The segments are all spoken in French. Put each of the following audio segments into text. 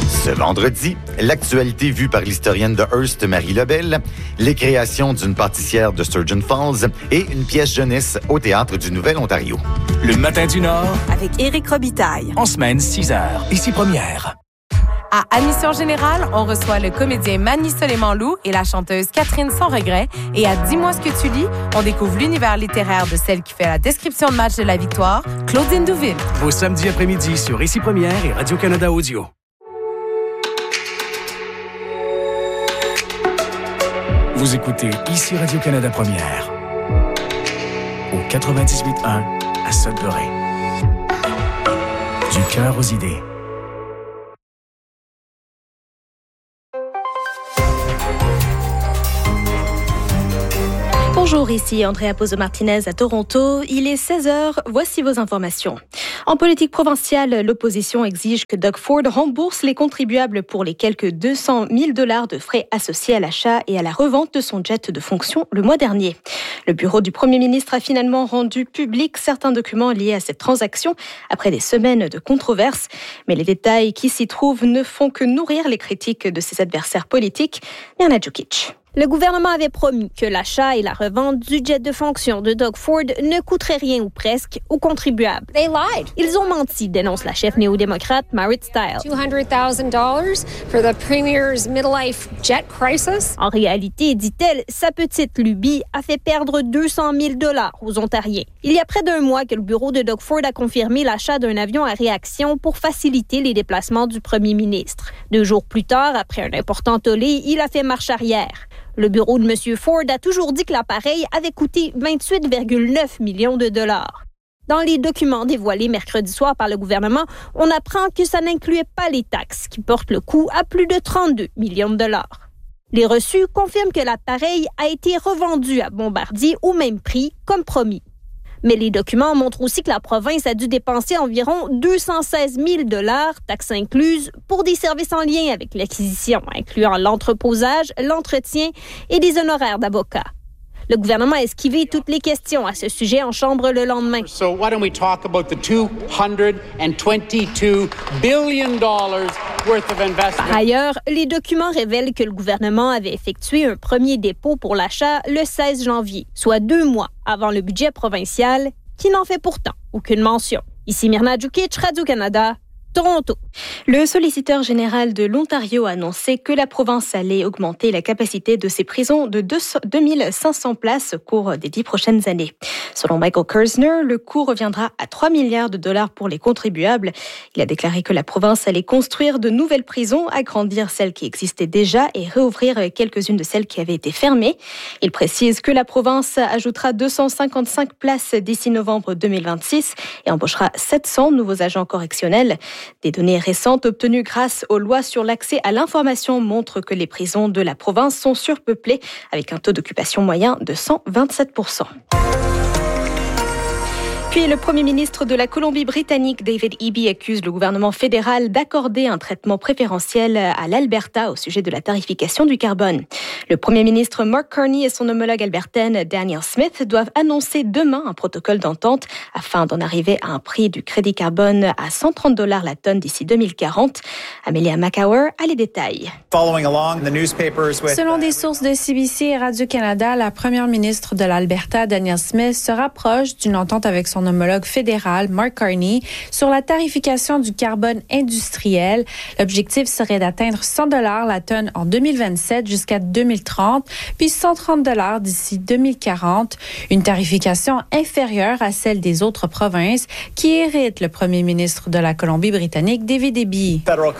Ce vendredi, l'actualité vue par l'historienne de Hearst, Marie Lebel, les créations d'une pâtissière de Sturgeon Falls et une pièce jeunesse au Théâtre du Nouvel-Ontario. Le Matin du Nord, avec Éric Robitaille. En semaine, 6h, ici Première. À Admission Générale, on reçoit le comédien Manny Soleiman-Lou et la chanteuse Catherine Sans Regret. Et à Dis-moi ce que tu lis, on découvre l'univers littéraire de celle qui fait la description de match de la victoire, Claudine Douville. Vos samedis après-midi sur Ici Première et Radio-Canada Audio. Vous écoutez Ici Radio-Canada Première au 98.1 à Sudbury. Du cœur aux idées. Bonjour, ici Andrea Pozo-Martinez à Toronto. Il est 16h, voici vos informations. En politique provinciale, l'opposition exige que Doug Ford rembourse les contribuables pour les quelques 200 000 $ de frais associés à l'achat et à la revente de son jet de fonction le mois dernier. Le bureau du Premier ministre a finalement rendu public certains documents liés à cette transaction après des semaines de controverses. Mais les détails qui s'y trouvent ne font que nourrir les critiques de ses adversaires politiques. Mirna Djukic. Le gouvernement avait promis que l'achat et la revente du jet de fonction de Doug Ford ne coûteraient rien ou presque aux contribuables. They lied. Ils ont menti, dénonce la chef néo-démocrate Marit Stiles. $200,000 for the Premier's midlife jet crisis. En réalité, dit-elle, sa petite lubie a fait perdre 200 000 $ aux Ontariens. Il y a près d'un mois que le bureau de Doug Ford a confirmé l'achat d'un avion à réaction pour faciliter les déplacements du premier ministre. 2 jours plus tard, après un important tollé, il a fait marche arrière. Le bureau de M. Ford a toujours dit que l'appareil avait coûté 28,9 millions de dollars. Dans les documents dévoilés mercredi soir par le gouvernement, on apprend que ça n'incluait pas les taxes, qui portent le coût à plus de 32 millions de dollars. Les reçus confirment que l'appareil a été revendu à Bombardier au même prix, comme promis. Mais les documents montrent aussi que la province a dû dépenser environ 216 000 $, taxes incluses, pour des services en lien avec l'acquisition, incluant l'entreposage, l'entretien et des honoraires d'avocats. Le gouvernement a esquivé toutes les questions à ce sujet en chambre le lendemain. So why don't we talk about the $222 billion worth of investment? Par ailleurs, les documents révèlent que le gouvernement avait effectué un premier dépôt pour l'achat le 16 janvier, soit 2 mois avant le budget provincial, qui n'en fait pourtant aucune mention. Ici Mirna Djukic, Radio-Canada, Toronto. Le solliciteur général de l'Ontario a annoncé que la province allait augmenter la capacité de ses prisons de 2500 places au cours des 10 prochaines années. Selon Michael Kersner, le coût reviendra à 3 milliards de dollars pour les contribuables. Il a déclaré que la province allait construire de nouvelles prisons, agrandir celles qui existaient déjà et réouvrir quelques-unes de celles qui avaient été fermées. Il précise que la province ajoutera 255 places d'ici novembre 2026 et embauchera 700 nouveaux agents correctionnels. Des données récentes obtenues grâce aux lois sur l'accès à l'information montrent que les prisons de la province sont surpeuplées avec un taux d'occupation moyen de 127%. Puis le Premier ministre de la Colombie-Britannique, David Eby, accuse le gouvernement fédéral d'accorder un traitement préférentiel à l'Alberta au sujet de la tarification du carbone. Le Premier ministre Mark Carney et son homologue albertaine Danielle Smith doivent annoncer demain un protocole d'entente afin d'en arriver à un prix du crédit carbone à $130 la tonne d'ici 2040. Amelia Mackauer a les détails. Selon des sources de CBC et Radio-Canada, la première ministre de l'Alberta, Danielle Smith, se rapproche d'une entente avec son homologue fédéral, Mark Carney, sur la tarification du carbone industriel. L'objectif serait d'atteindre $100 la tonne en 2027 jusqu'à 2030, puis $130 d'ici 2040, une tarification inférieure à celle des autres provinces qui héritent le premier ministre de la Colombie-Britannique, David Eby.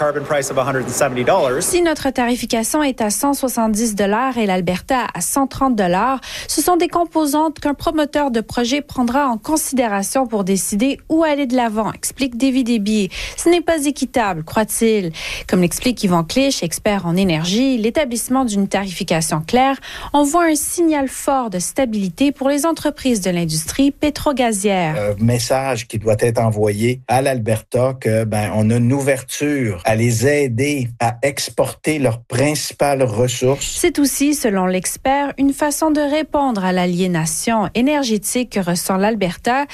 Si notre tarification est à $170 et l'Alberta à $130, ce sont des composantes qu'un promoteur de projet prendra en considération pour décider où aller de l'avant, explique David Eby. Ce n'est pas équitable, croit-il. Comme l'explique Yvan Clich, expert en énergie, l'établissement d'une tarification claire envoie un signal fort de stabilité pour les entreprises de l'industrie pétro-gazière. Message qui doit être envoyé à l'Alberta que on a une ouverture à les aider à exporter leurs principales ressources. C'est aussi, selon l'expert, une façon de répondre à l'aliénation énergétique que ressent l'Alberta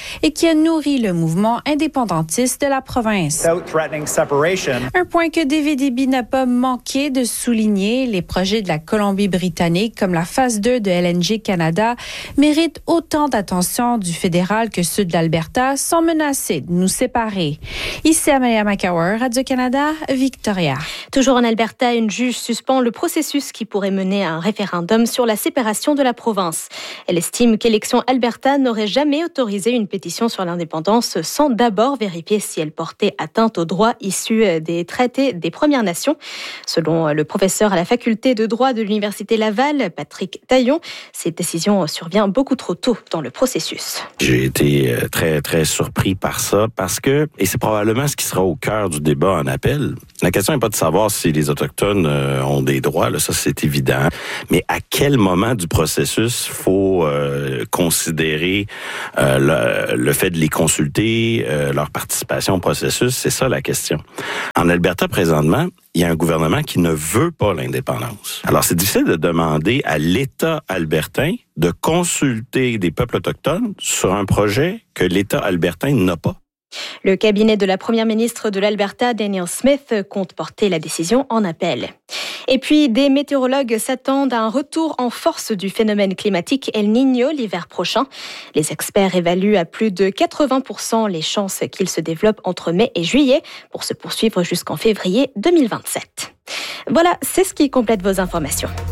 et qui a nourri le mouvement indépendantiste de la province. Un point que David Eby n'a pas manqué de souligner, les projets de la Colombie-Britannique comme la phase 2 de LNG Canada méritent autant d'attention du fédéral que ceux de l'Alberta sans menacer de nous séparer. Ici Amelia McCower, Radio-Canada, Victoria. Toujours en Alberta, une juge suspend le processus qui pourrait mener à un référendum sur la séparation de la province. Elle estime qu'Élections Alberta n'aurait jamais autorisé une pétition sur l'indépendance sans d'abord vérifier si elle portait atteinte aux droits issus des traités des Premières Nations. Selon le professeur à la faculté de droit de l'Université Laval, Patrick Taillon, cette décision survient beaucoup trop tôt dans le processus. J'ai été très, très surpris par ça parce que, et c'est probablement ce qui sera au cœur du débat en appel, la question n'est pas de savoir si les Autochtones ont des droits, là, ça c'est évident, mais à quel moment du processus faut considérer le fait de les consulter, leur participation au processus, c'est ça la question. En Alberta, présentement, il y a un gouvernement qui ne veut pas l'indépendance. Alors, c'est difficile de demander à l'État albertain de consulter des peuples autochtones sur un projet que l'État albertain n'a pas. Le cabinet de la première ministre de l'Alberta, Danielle Smith, compte porter la décision en appel. Et puis, des météorologues s'attendent à un retour en force du phénomène climatique El Niño l'hiver prochain. Les experts évaluent à plus de 80% les chances qu'il se développe entre mai et juillet pour se poursuivre jusqu'en février 2027. Voilà, c'est ce qui complète vos informations.